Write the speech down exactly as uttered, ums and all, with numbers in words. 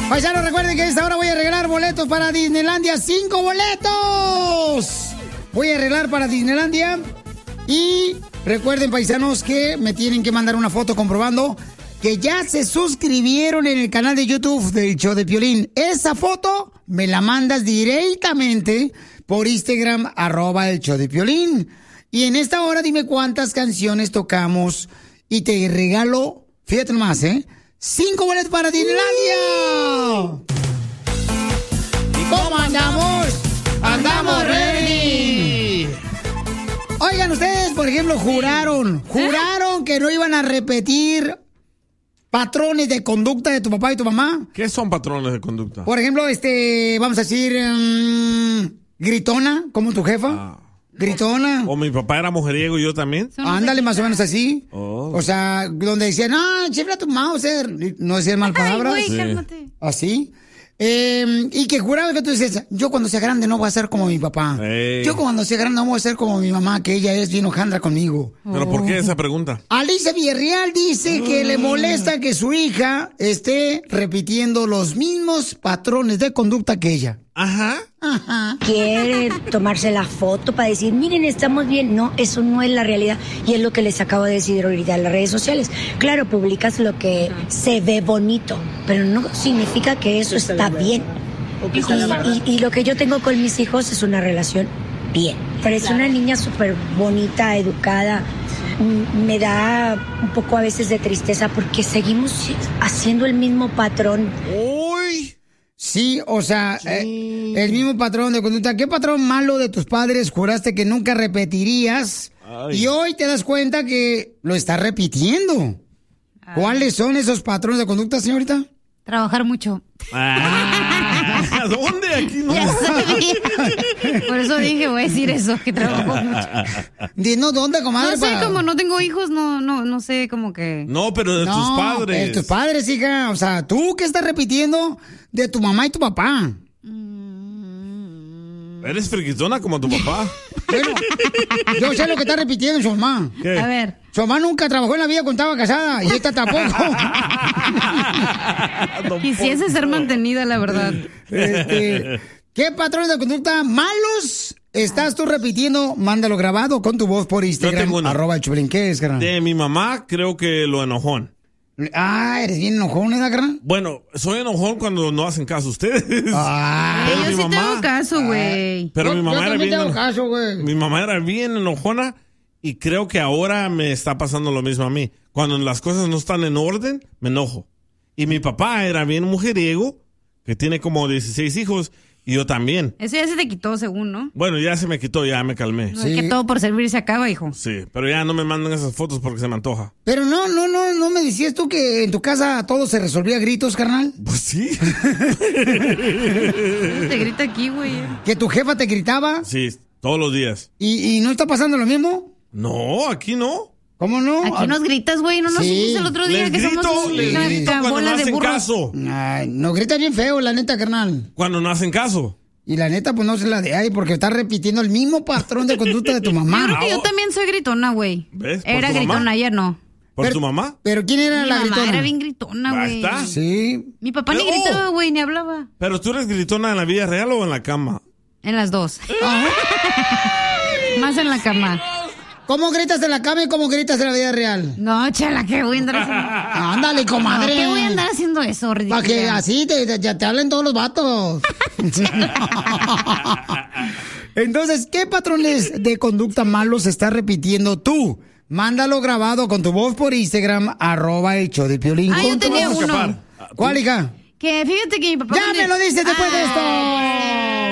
Paisanos, recuerden que a esta hora voy a regalar boletos para Disneylandia. ¡Cinco boletos! Voy a arreglar para Disneylandia. Y recuerden, paisanos, que me tienen que mandar una foto comprobando que ya se suscribieron en el canal de YouTube del Show de Piolín. Esa foto me la mandas directamente por Instagram, arroba el Show de Piolín. Y en esta hora dime cuántas canciones tocamos y te regalo, fíjate nomás, ¿eh? ¡Cinco boletos para Disneylandia! ¿Y cómo andamos? ¡Andamos ready! Oigan, ustedes, por ejemplo, juraron, juraron que no iban a repetir patrones de conducta de tu papá y tu mamá. ¿Qué son patrones de conducta? Por ejemplo, este, vamos a decir, um, gritona, como tu jefa. Ah. Gritona. O mi papá era mujeriego y yo también. Ándale, más o menos así. Oh. O sea, donde decían, no, chifla tu Mauser. No decían mal palabras. Ay, güey, cálmate. Así. Eh, y que juraba que tú dices, yo cuando sea grande no voy a ser como mi papá. Hey. Yo cuando sea grande no voy a ser como mi mamá, que ella es bien hojandra conmigo. ¿Pero por qué esa pregunta? Alicia Villarreal dice mm. que le molesta que su hija esté repitiendo los mismos patrones de conducta que ella. Ajá. Ajá. Quiere tomarse la foto para decir, miren, estamos bien. No, eso no es la realidad. Y es lo que les acabo de decir ahorita en las redes sociales. Claro, publicas lo que se ve bonito, pero no significa que eso está bien. Y, y, y lo que yo tengo con mis hijos es una relación bien. Parece una niña súper bonita, educada. Me da un poco a veces de tristeza porque seguimos haciendo el mismo patrón. ¡Uy! Sí, o sea, sí. Eh, el mismo patrón de conducta. ¿Qué patrón malo de tus padres juraste que nunca repetirías? Ay. Y hoy te das cuenta que lo estás repitiendo. Ay. ¿Cuáles son esos patrones de conducta, señorita? Trabajar mucho. Ah, ¿dónde? Aquí no. Ya sabía. Por eso dije, voy a decir eso, que trabajo mucho. Dinos dónde, comadre. No sé, para... como no tengo hijos, no, no, no sé, como que... No, pero de no, tus padres. De tus padres, hija. O sea, ¿tú qué estás repitiendo de tu mamá y tu papá? ¿Eres friquitona como tu papá? Bueno, yo sé lo que está repitiendo su mamá. ¿Qué? A ver. Su mamá nunca trabajó en la vida cuando estaba casada y esta tampoco. Quisiese ser mantenida, la verdad. Este, ¿qué patrones de conducta malos estás tú repitiendo? Mándalo grabado con tu voz por Instagram. Arroba el Choplin. ¿Qué es, carnal? De mi mamá, creo que lo enojón. Ah, ¿eres bien enojón, ¿eh, carnal? Bueno, soy enojón cuando no hacen caso ustedes. Ah, yo sí mamá, tengo caso, güey. Pero yo, mi mamá yo era bien tengo caso, güey. Mi mamá era bien enojona y creo que ahora me está pasando lo mismo a mí. Cuando las cosas no están en orden, me enojo. Y mi papá era bien mujeriego, que tiene como dieciséis hijos, y yo también. Eso ya se te quitó, según, ¿no? Bueno, ya se me quitó, ya me calmé. No, sí. Es que todo por servir se acaba, hijo. Sí, pero ya no me mandan esas fotos porque se me antoja. Pero no, no, no, no me decías tú que en tu casa todo se resolvía a gritos, carnal. Pues sí. Te grita aquí, güey. ¿Que tu jefa te gritaba? Sí, todos los días. ¿Y, y no está pasando lo mismo? No, aquí no. ¿Cómo no? Aquí nos gritas, güey, no nos sí. dijiste el otro día les que grito, somos les una grito cuando bola no de hacen burros. caso. Ay, nos gritas bien feo, la neta, carnal. Cuando no hacen caso. Y la neta, pues no se la de ahí, porque estás repitiendo el mismo patrón de conducta de tu mamá. Yo creo que yo también soy gritona, güey. ¿Ves? Era gritona, mamá? Ayer no. ¿Por pero, tu mamá? ¿Pero quién era Mi la mamá gritona? Era bien gritona, güey. ¿Basta? Sí. Mi papá pero, ni gritaba, güey, ni hablaba. ¿Pero tú eres gritona en la vida real o en la cama? En las dos. Más en la cama. ¿Cómo gritas en la cama y cómo gritas en la vida real? No, chala, ¿qué voy a andar haciendo? Ándale, comadre. No, ¿qué voy a andar haciendo eso, ridícula? Para que así te, te, te hablen todos los vatos. Entonces, ¿qué patrones de conducta malos estás repitiendo tú? Mándalo grabado con tu voz por Instagram, arroba el show de Piolín. Ah, yo tenía uno. ¿Cuál, hija? Que fíjate que mi papá... ¡Ya me lo dices después ah, de esto!